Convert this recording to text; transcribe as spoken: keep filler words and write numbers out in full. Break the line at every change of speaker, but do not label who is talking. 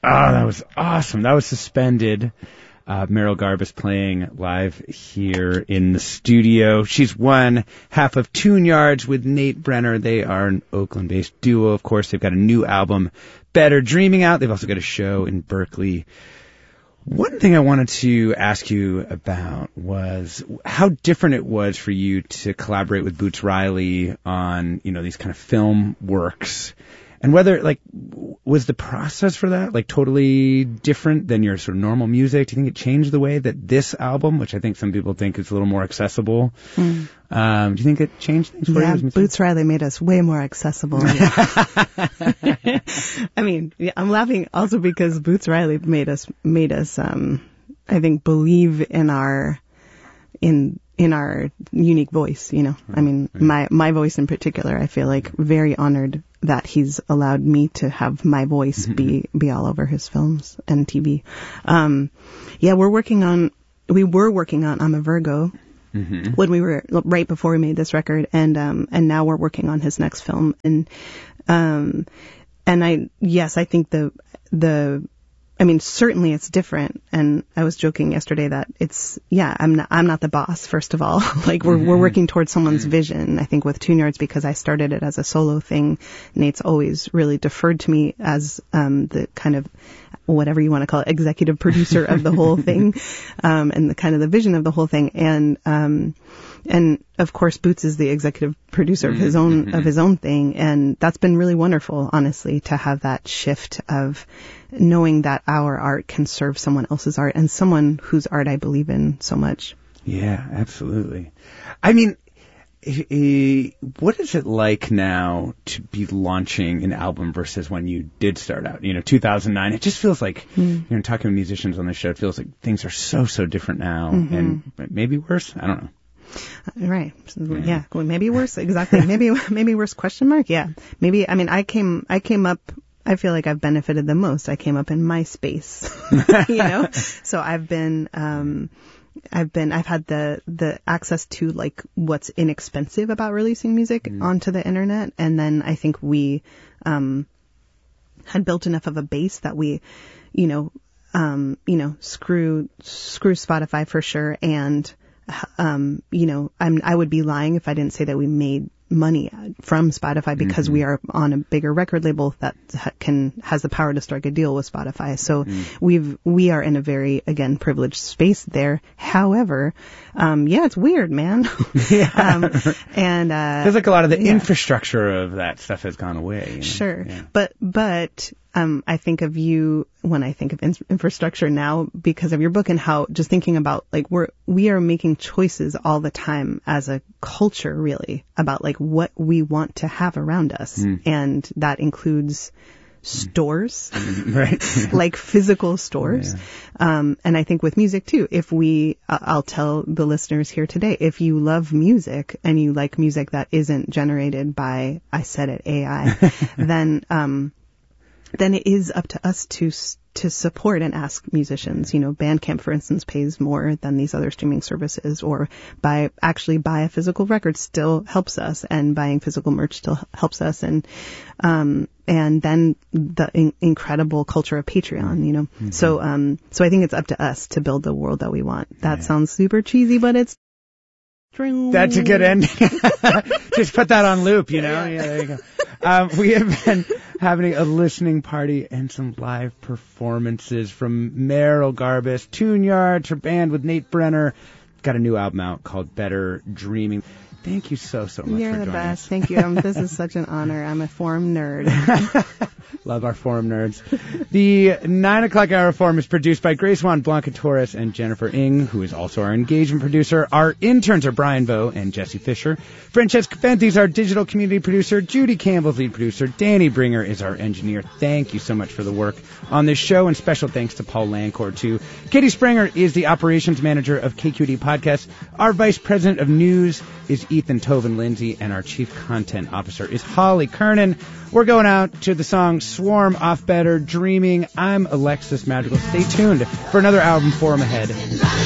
Oh, that was awesome. That was Suspended. Uh, Merrill Garbus playing live here in the studio. She's one half of Tune Yards with Nate Brenner. They are an Oakland-based duo, of course. They've got a new album, Better Dreaming, out. They've also got a show in Berkeley. One thing I wanted to ask you about was how different it was for you to collaborate with Boots Riley on, you know, these kind of film works. And whether, like, was the process for that, like, totally different than your sort of normal music? Do you think it changed the way that this album, which I think some people think is a little more accessible, mm. um, do you think it changed things for
yeah,
you?
Boots Riley made us way more accessible. I mean, yeah, I'm laughing also because Boots Riley made us, made us, um, I think, believe in our, in, in our unique voice, you know. I mean, my, my voice in particular, I feel like very honored that he's allowed me to have my voice be, be all over his films and T V. Um, yeah, we're working on, we were working on I'm a Virgo mm-hmm. when we were, right before we made this record. And, um, and now we're working on his next film. And, um, and I, yes, I think the, the, I mean, certainly it's different. And I was joking yesterday that it's, yeah, I'm not, I'm not the boss, first of all. Like we're, mm-hmm. we're working towards someone's mm-hmm. vision. I think with Tune Yards, because I started it as a solo thing, Nate's always really deferred to me as, um, the kind of, whatever you want to call it, executive producer of the whole thing, um, and the kind of the vision of the whole thing. And, um, and of course, Boots is the executive producer of his own, mm-hmm. of his own thing. And that's been really wonderful, honestly, to have that shift of knowing that our art can serve someone else's art and someone whose art I believe in so much.
Yeah, absolutely. I mean, what is it like now to be launching an album versus when you did start out? You know, two thousand nine, it just feels like, mm. you know, talking to musicians on the show, it feels like things are so, so different now mm-hmm. and maybe worse. I don't know.
Right. Yeah. yeah. Well, maybe worse. Exactly. Maybe, maybe worse question mark. Yeah. Maybe, I mean, I came, I came up, I feel like I've benefited the most. I came up in MySpace, you know, so I've been, um, I've been, I've had the, the access to like what's inexpensive about releasing music mm. onto the internet. And then I think we, um, had built enough of a base that we, you know, um, you know, screw, screw Spotify for sure. And, um, you know, I'm, I would be lying if I didn't say that we made money from Spotify because mm-hmm. we are on a bigger record label that ha- can has the power to strike a deal with Spotify. So mm. we've we are in a very again privileged space there. However, um, yeah, it's weird, man.
yeah.
um, and uh,
feels like a lot of the
yeah.
infrastructure of that stuff has gone away. You know?
Sure,
yeah.
but but. Um, I think of you when I think of in- infrastructure now because of your book and how just thinking about like we're, we are making choices all the time as a culture really about like what we want to have around us. Mm. And that includes stores,
mm. right.
like physical stores. Yeah. Um, and I think with music too, if we, uh, I'll tell the listeners here today, if you love music and you like music that isn't generated by, I said it, A I, then, um, then it is up to us to to support and ask musicians. You know, Bandcamp, for instance, pays more than these other streaming services, or buy actually buy a physical record still helps us, and buying physical merch still helps us, and um and then the in- incredible culture of Patreon. You know, mm-hmm. so um so I think it's up to us to build the world that we want. That yeah. sounds super cheesy, but it's true.
That's a good ending. Just put that on loop. You know, yeah, there you go. Um, we have been having a listening party and some live performances from Merrill Garbus, Tune Yards, her band with Nate Brenner. Got a new album out called Better Dreaming. Thank you so, so much
You're
for
the
joining
best.
us.
Thank you. Um, this is such an honor. I'm a forum nerd.
Love our forum nerds. The nine o'clock hour forum is produced by Grace Juan Blanca Torres and Jennifer Ng, who is also our engagement producer. Our interns are Brian Vo and Jesse Fisher. Francesca Fenti is our digital community producer. Judy Campbell's lead producer. Danny Bringer is our engineer. Thank you so much for the work on this show, and special thanks to Paul Lancourt, too. Katie Springer is the operations manager of K Q D Podcast. Our vice president of news is Ethan Toven Lindsay, and our chief content officer is Holly Kernan. We're going out to the song Swarm off Better Dreaming. I'm Alexis Madrigal. Stay tuned for another album forum ahead.